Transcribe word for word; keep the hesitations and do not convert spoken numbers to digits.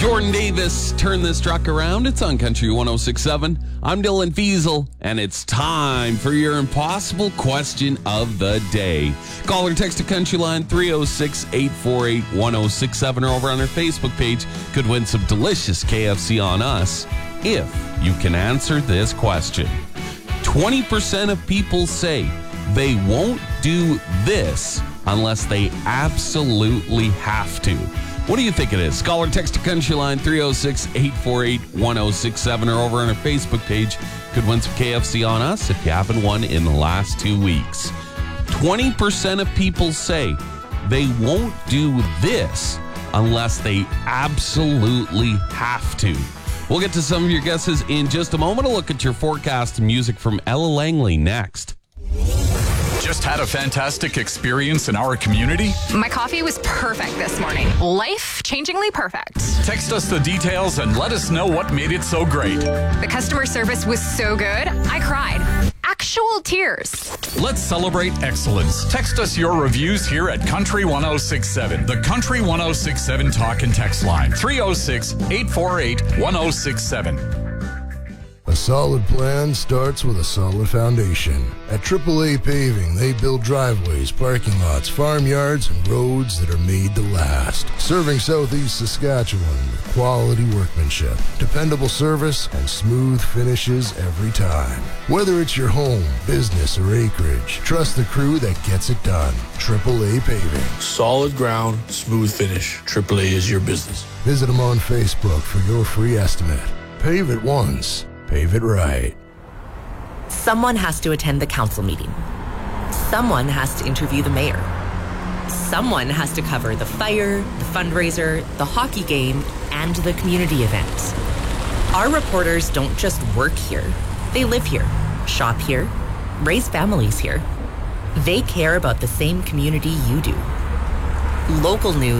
Jordan Davis, Turn This Truck Around. It's on Country one oh six point seven. I'm Dylan Fiesel, and it's time for your impossible question of the day. Call or text to Country Line three oh six, eight four eight, one oh six seven or over on our Facebook page. Could win some delicious K F C on us if you can answer this question. twenty percent of people say they won't do this unless they absolutely have to. What do you think it is? Call or text to Country Line three oh six, eight four eight, one oh six seven or over on our Facebook page. Could win some K F C on us if you haven't won in the last two weeks. twenty percent of people say they won't do this unless they absolutely have to. We'll get to some of your guesses in just a moment. A look at your forecast and music from Ella Langley next. Just had a fantastic experience in our community? My coffee was perfect this morning. Life-changingly perfect. Text us the details and let us know what made it so great. The customer service was so good, I cried. Actual tears. Let's celebrate excellence. Text us your reviews here at Country one oh six point seven. The Country one oh six point seven talk and text line. three oh six, eight four eight, one oh six seven. A solid plan starts with a solid foundation. At triple A Paving, they build driveways, parking lots, farmyards, and roads that are made to last. Serving Southeast Saskatchewan with quality workmanship, dependable service, and smooth finishes every time. Whether it's your home, business, or acreage, trust the crew that gets it done. triple A Paving. Solid ground, smooth finish. triple A is your business. Visit them on Facebook for your free estimate. Pave it once. Pave it right. Someone has to attend the council meeting. Someone has to interview the mayor. Someone has to cover the fire, the fundraiser, the hockey game, and the community event. Our reporters don't just work here. They live here, shop here, raise families here. They care about the same community you do. Local news